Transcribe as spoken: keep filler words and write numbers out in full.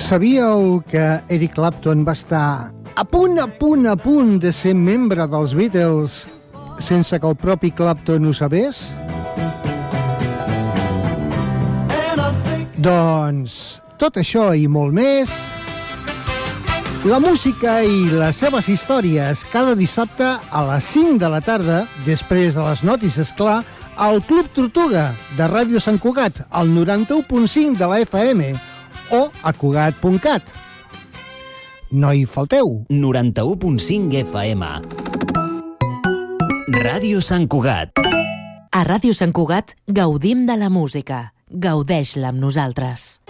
Sabíeu que Eric Clapton va estar a punt, a punt, a punt de ser membre dels Beatles sense que el propi Clapton ho sabés? Doncs tot això i molt més, la música i les seves històries cada dissabte a les cinc de la tarda, després de les notícies, clar, al Club Tortuga de Ràdio Sant Cugat, al noranta-u punt cinc de la F M o a cugat punt cat. No hi falteu. noranta-u punt cinc F M. Ràdio Sant Cugat. A Ràdio Sant Cugat gaudim de la música. Gaudeix-la amb nosaltres.